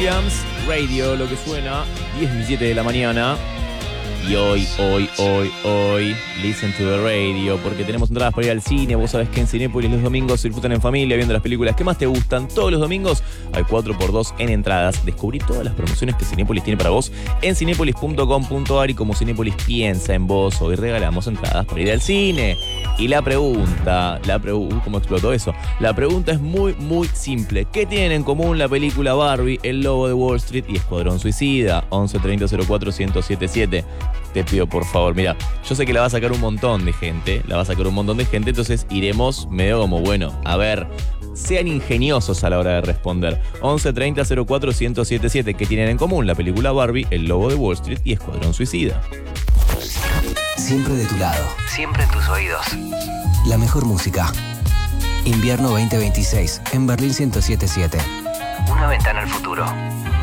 Williams, Radio, lo que suena, 10:17 de la mañana. Y hoy, listen to the radio, porque tenemos entradas para ir al cine. Vos sabés que en Cinépolis los domingos se disfrutan en familia viendo las películas que más te gustan. Todos los domingos hay 4x2 en entradas. Descubrí todas las promociones que Cinépolis tiene para vos en cinépolis.com.ar, y como Cinépolis piensa en vos, hoy regalamos entradas para ir al cine. Y la pregunta, ¿cómo explotó eso? La pregunta es muy simple. ¿Qué tienen en común la película Barbie, El Lobo de Wall Street y Escuadrón Suicida? 11 30 04 1077. Te pido por favor, mira, yo sé que la va a sacar un montón de gente, entonces iremos medio como, bueno, a ver, sean ingeniosos a la hora de responder. 11 30 04 1077. ¿Qué tienen en común la película Barbie, El Lobo de Wall Street y Escuadrón Suicida? Siempre de tu lado, siempre en tus oídos. La mejor música. Invierno 2026 en Berlín 1077. Una ventana al futuro.